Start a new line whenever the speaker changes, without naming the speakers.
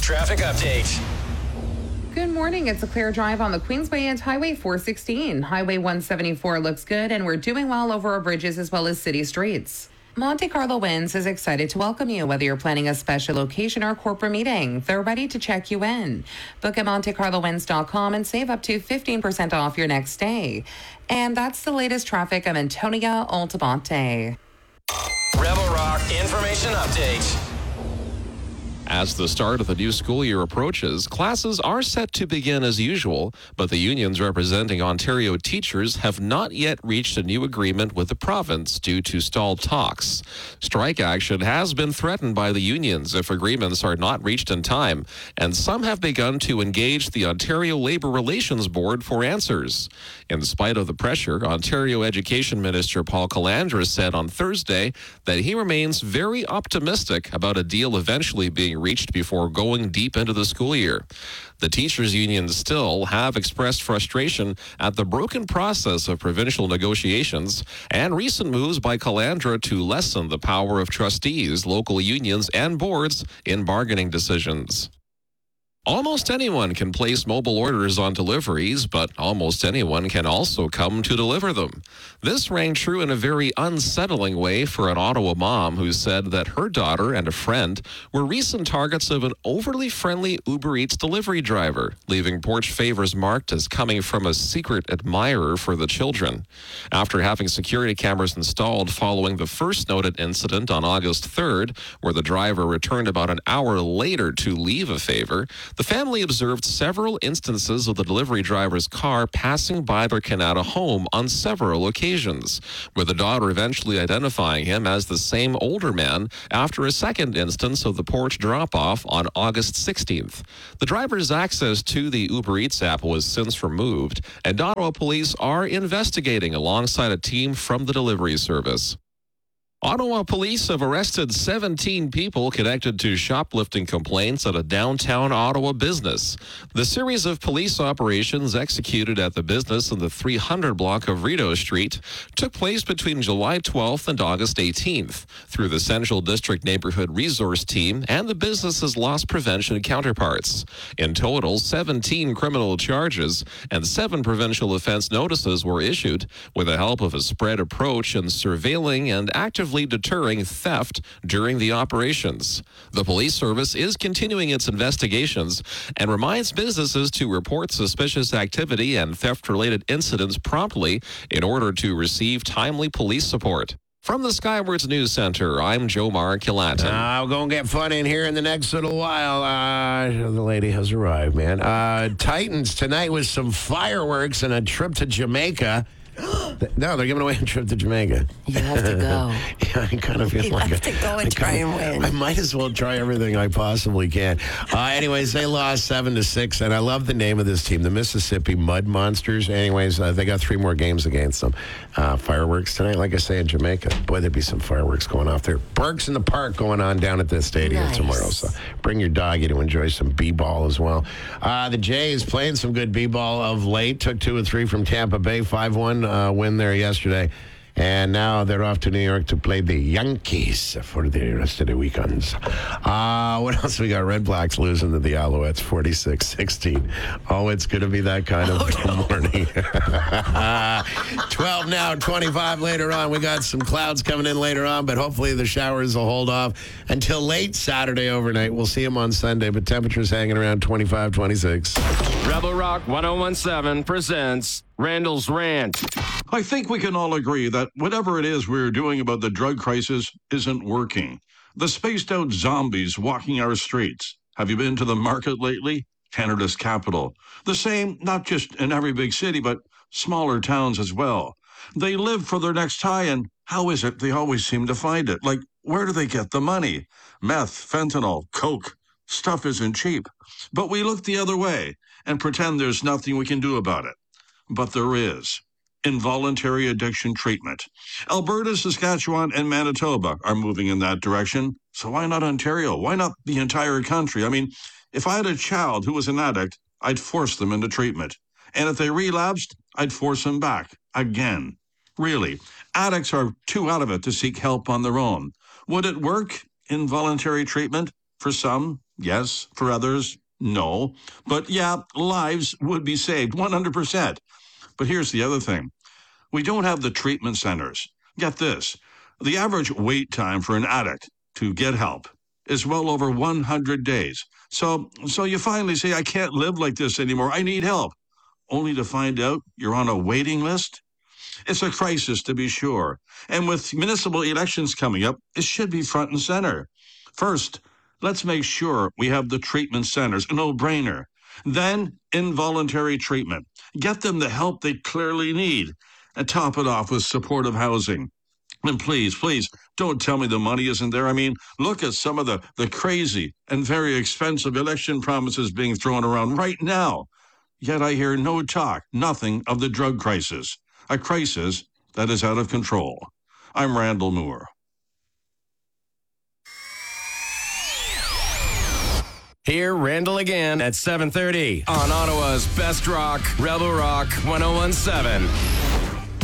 traffic update.
Good morning. It's a clear drive on the Queensway and Highway 416. Highway 174 looks good, and we're doing well over our bridges as well as city streets. Monte Carlo Winds is excited to welcome you, whether you're planning a special occasion or corporate meeting. They're ready to check you in. Book at MonteCarloWinds.com and save up to 15% off your next stay. And that's the latest traffic. I'm Antonia Altamonte.
Rebel Rock Information Update.
As the start of the new school year approaches, classes are set to begin as usual, but the unions representing Ontario teachers have not yet reached a new agreement with the province due to stalled talks. Strike action has been threatened by the unions if agreements are not reached in time, and some have begun to engage the Ontario Labour Relations Board for answers. In spite of the pressure, Ontario Education Minister Paul Calandra said on Thursday that he remains very optimistic about a deal eventually being reached before going deep into the school year. The teachers' unions still have expressed frustration at the broken process of provincial negotiations and recent moves by Calandra to lessen the power of trustees, local unions, and boards in bargaining decisions. Almost anyone can place mobile orders on deliveries, but almost anyone can also come to deliver them. This rang true in a very unsettling way for an Ottawa mom who said that her daughter and a friend were recent targets of an overly friendly Uber Eats delivery driver, leaving porch favors marked as coming from a secret admirer for the children. After having security cameras installed following the first noted incident on August 3rd, where the driver returned about an hour later to leave a favor, the family observed several instances of the delivery driver's car passing by their Canada home on several occasions, with the daughter eventually identifying him as the same older man after a second instance of the porch drop-off on August 16th. The driver's access to the Uber Eats app was since removed, and Ottawa police are investigating alongside a team from the delivery service. Ottawa police have arrested 17 people connected to shoplifting complaints at a downtown Ottawa business. The series of police operations executed at the business in the 300 block of Rideau Street took place between July 12th and August 18th through the Central District Neighborhood Resource Team and the business's loss prevention counterparts. In total, 17 criminal charges and 7 provincial offense notices were issued with the help of a spread approach in surveilling and actively deterring theft during the operations. The police service is continuing its investigations and reminds businesses to report suspicious activity and theft-related incidents promptly in order to receive timely police support. From the Skywards News Center, I'm Jomar Kilatin.
We're going to get fun in here in the next little while. The lady has arrived, man. Titans tonight with some fireworks and a trip to Jamaica. No, they're giving away a trip to Jamaica.
You have to go.
Yeah, I kind of feel like
have to go and try and win.
I might as well try everything I possibly can. Anyways, they lost 7-6, and I love the name of this team, the Mississippi Mud Monsters. Anyways, they got 3 more games against them. Fireworks tonight, like I say, in Jamaica. Boy, there'd be some fireworks going off there. Perks in the Park going on down at this stadium tomorrow. So bring your doggy to enjoy some b-ball as well. The Jays playing some good b-ball of late. Took 2 or 3 from Tampa Bay, 5-1 win there yesterday. And now they're off to New York to play the Yankees for the rest of the weekends. What else we got? Red Blacks losing to the Alouettes 46-16. Oh, it's going to be that kind of morning. 12 now, 25 later on. We got some clouds coming in later on, but hopefully the showers will hold off until late Saturday overnight. We'll see them on Sunday, but temperatures hanging around 25, 26.
Rebel Rock 1017 presents Randall's Rant.
I think we can all agree that whatever it is we're doing about the drug crisis isn't working. The spaced-out zombies walking our streets. Have you been to the market lately? Canada's capital. The same, not just in every big city, but smaller towns as well. They live for their next high, and how is it they always seem to find it? Like, where do they get the money? Meth, fentanyl, coke. Stuff isn't cheap. But we look the other way and pretend there's nothing we can do about it. But there is. Involuntary addiction treatment. Alberta, Saskatchewan, and Manitoba are moving in that direction. So why not Ontario? Why not the entire country? I mean, if I had a child who was an addict, I'd force them into treatment. And if they relapsed, I'd force them back again. Really, addicts are too out of it to seek help on their own. Would it work? Involuntary treatment? For some, Yes. For others, no. But yeah, lives would be saved 100%. But here's the other thing. We don't have the treatment centers. Get this. The average wait time for an addict to get help is well over 100 days. So you finally say, I can't live like this anymore. I need help. Only to find out you're on a waiting list? It's a crisis, to be sure. And with municipal elections coming up, it should be front and center. First, let's make sure we have the treatment centers, a no-brainer. Then, involuntary treatment. Get them the help they clearly need. And top it off with supportive housing. And please, don't tell me the money isn't there. I mean, look at some of the crazy and very expensive election promises being thrown around right now. Yet I hear no talk, nothing of the drug crisis. A crisis that is out of control. I'm Randall Moore.
Hear Randall again at 7:30 on Ottawa's Best Rock, Rebel Rock 101.7.